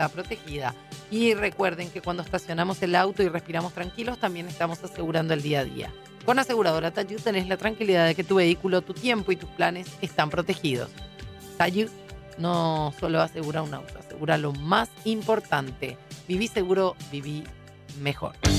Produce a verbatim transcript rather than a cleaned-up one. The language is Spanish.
está protegida. Y recuerden que cuando estacionamos el auto y respiramos tranquilos, también estamos asegurando el día a día. Con Aseguradora Tayud tenés la tranquilidad de que tu vehículo, tu tiempo y tus planes están protegidos. Tayud no solo asegura un auto, asegura lo más importante. Viví seguro, viví mejor.